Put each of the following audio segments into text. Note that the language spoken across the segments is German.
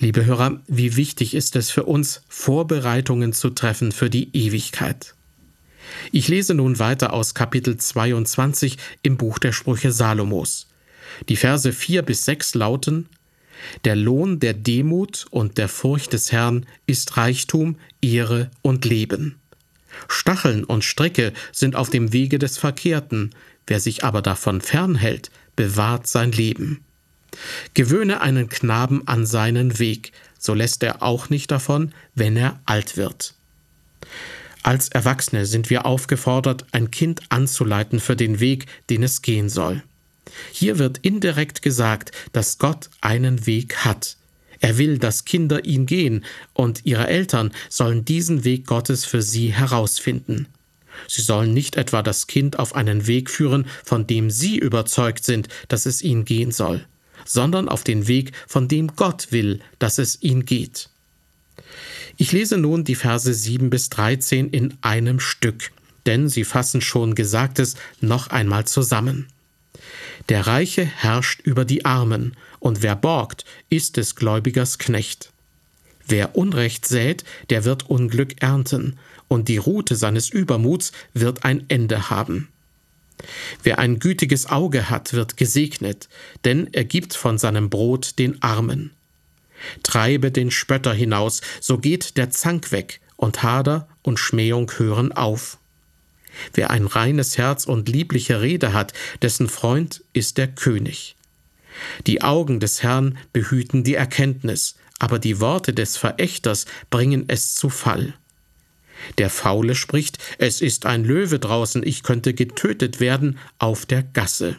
Liebe Hörer, wie wichtig ist es für uns, Vorbereitungen zu treffen für die Ewigkeit. Ich lese nun weiter aus Kapitel 22 im Buch der Sprüche Salomos. Die Verse 4-6 lauten: Der Lohn der Demut und der Furcht des Herrn ist Reichtum, Ehre und Leben. Stacheln und Stricke sind auf dem Wege des Verkehrten, wer sich aber davon fernhält, bewahrt sein Leben. Gewöhne einen Knaben an seinen Weg, so lässt er auch nicht davon, wenn er alt wird. Als Erwachsene sind wir aufgefordert, ein Kind anzuleiten für den Weg, den es gehen soll. Hier wird indirekt gesagt, dass Gott einen Weg hat. Er will, dass Kinder ihn gehen, und ihre Eltern sollen diesen Weg Gottes für sie herausfinden. Sie sollen nicht etwa das Kind auf einen Weg führen, von dem sie überzeugt sind, dass es ihn gehen soll, sondern auf den Weg, von dem Gott will, dass es ihn geht. Ich lese nun die Verse 7-13 in einem Stück, denn sie fassen schon Gesagtes noch einmal zusammen. Der Reiche herrscht über die Armen, und wer borgt, ist des Gläubigers Knecht. Wer Unrecht sät, der wird Unglück ernten, und die Rute seines Übermuts wird ein Ende haben. Wer ein gütiges Auge hat, wird gesegnet, denn er gibt von seinem Brot den Armen. Treibe den Spötter hinaus, so geht der Zank weg, und Hader und Schmähung hören auf. Wer ein reines Herz und liebliche Rede hat, dessen Freund ist der König. Die Augen des Herrn behüten die Erkenntnis, aber die Worte des Verächters bringen es zu Fall. Der Faule spricht: Es ist ein Löwe draußen, ich könnte getötet werden auf der Gasse.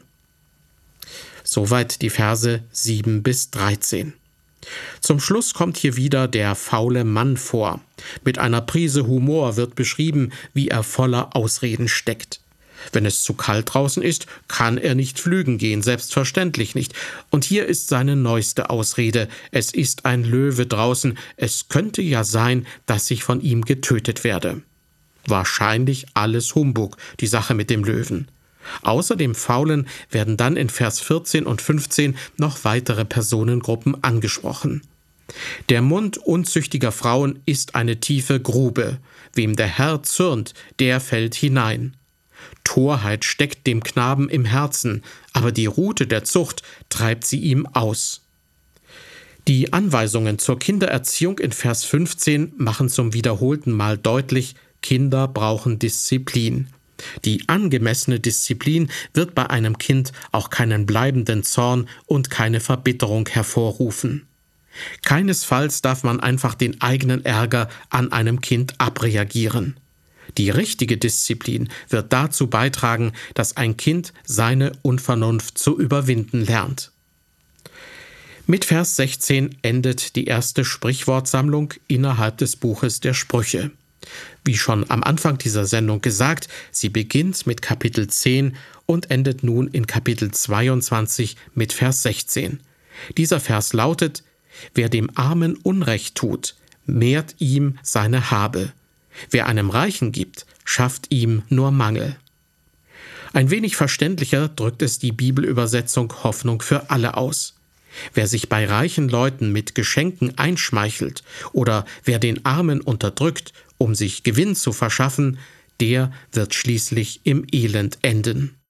Soweit die Verse 7-13. Zum Schluss kommt hier wieder der faule Mann vor. Mit einer Prise Humor wird beschrieben, wie er voller Ausreden steckt. Wenn es zu kalt draußen ist, kann er nicht pflügen gehen, selbstverständlich nicht. Und hier ist seine neueste Ausrede: Es ist ein Löwe draußen, es könnte ja sein, dass ich von ihm getötet werde. Wahrscheinlich alles Humbug, die Sache mit dem Löwen. Außer dem Faulen werden dann in Vers 14 und 15 noch weitere Personengruppen angesprochen. Der Mund unzüchtiger Frauen ist eine tiefe Grube. Wem der Herr zürnt, der fällt hinein. Torheit steckt dem Knaben im Herzen, aber die Rute der Zucht treibt sie ihm aus. Die Anweisungen zur Kindererziehung in Vers 15 machen zum wiederholten Mal deutlich: Kinder brauchen Disziplin. Die angemessene Disziplin wird bei einem Kind auch keinen bleibenden Zorn und keine Verbitterung hervorrufen. Keinesfalls darf man einfach den eigenen Ärger an einem Kind abreagieren. Die richtige Disziplin wird dazu beitragen, dass ein Kind seine Unvernunft zu überwinden lernt. Mit Vers 16 endet die erste Sprichwortsammlung innerhalb des Buches der Sprüche. Wie schon am Anfang dieser Sendung gesagt, sie beginnt mit Kapitel 10 und endet nun in Kapitel 22 mit Vers 16. Dieser Vers lautet: Wer dem Armen Unrecht tut, mehrt ihm seine Habe. Wer einem Reichen gibt, schafft ihm nur Mangel. Ein wenig verständlicher drückt es die Bibelübersetzung Hoffnung für alle aus. Wer sich bei reichen Leuten mit Geschenken einschmeichelt oder wer den Armen unterdrückt, um sich Gewinn zu verschaffen, der wird schließlich im Elend enden.